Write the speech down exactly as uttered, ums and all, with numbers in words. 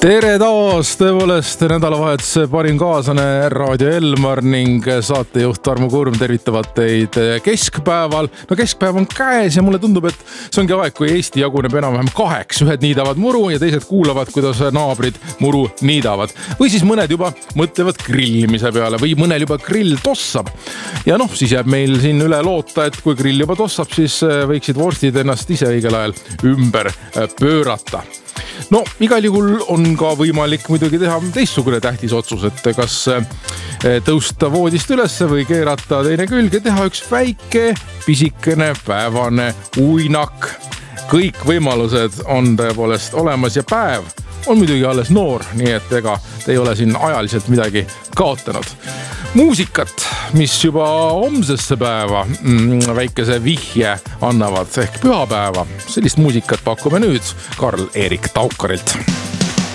Tere taas, tõepoolest nädalavahetuse parim kaaslane Raadio Elmar ning saatejuht Tarmo Kurm tervitavad teid keskpäeval. No keskpäev on käes ja mulle tundub, et see ongi aeg, kui Eesti jaguneb enam-vähem kaheks. Ühed niidavad muru ja teised kuulavad, kuidas naabrid muru niidavad. Või siis mõned juba mõtlevad grillimise peale või mõnel juba grill tossab. Ja noh, siis jääb meil siin üle loota, et kui grill juba tossab, siis võiksid vorstid ennast ise õigel ajal ümber pöörata. No, igal juhul on ka võimalik muidugi teha teistsugune tähtis otsus, et kas tõusta voodist ülesse või keerata teine külg ja teha üks väike, pisikene, päevane uinak. Kõik võimalused on tõepoolest olemas ja päev on muidugi alles noor, nii et ega te ei ole siin ajaliselt midagi kaotanud. Muusikat, mis juba homsesse päeva mm, väikese vihje annavad ehk pühapäeva, sellist muusikat pakume nüüd Karl-Erik Taukarilt.